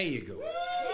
There you go.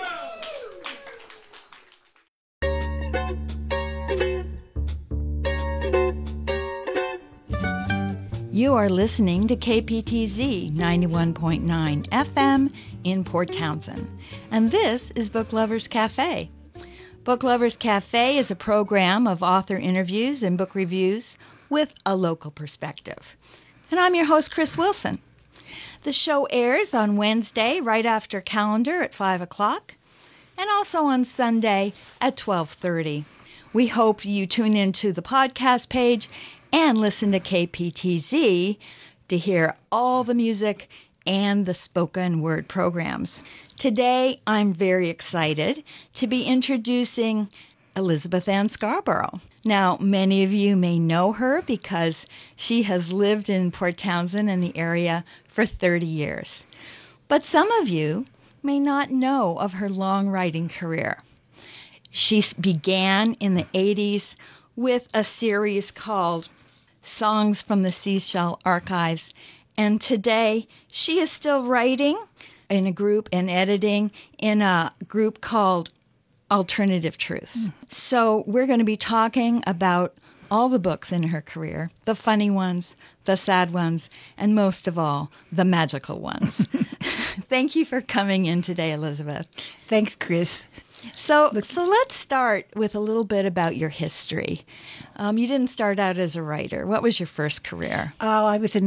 You are listening to KPTZ 91.9 FM in Port Townsend, and this is Book Lovers Cafe. Book Lovers Cafe is a program of author interviews and book reviews with a local perspective. And I'm your host, Chris Wilson. The show airs on Wednesday right after calendar at 5 o'clock and also on Sunday at 12:30. We hope you tune into the podcast page and listen to KPTZ to hear all the music and the spoken word programs. Today, I'm very excited to be introducing Elizabeth Ann Scarborough. Now, many of you may know her because she has lived in Port Townsend and the area for 30 years. But some of you may not know of her long writing career. She began in the 80s with a series called Songs from the Seashell Archives, and today she is still writing in a group and editing in a group called Alternative Truths. So we're going to be talking about all the books in her career, the funny ones, the sad ones, and most of all, the magical ones. Thank you for coming in today, Elizabeth. Thanks, Chris. So let's start with a little bit about your history. You didn't start out as a writer. What was your first career? I was a